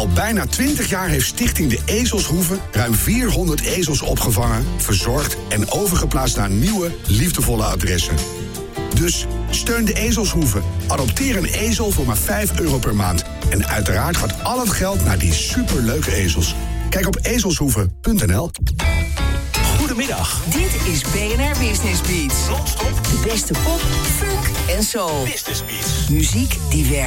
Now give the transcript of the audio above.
Al bijna 20 jaar heeft Stichting De Ezelshoeve ruim 400 ezels opgevangen, verzorgd en overgeplaatst naar nieuwe, liefdevolle adressen. Dus steun De Ezelshoeve. Adopteer een ezel voor maar €5 per maand. En uiteraard gaat al het geld naar die superleuke ezels. Kijk op ezelshoeve.nl. Goedemiddag. Dit is BNR Business Beats. Non-stop. De beste pop, funk en soul. Business Beats. Muziek die werkt.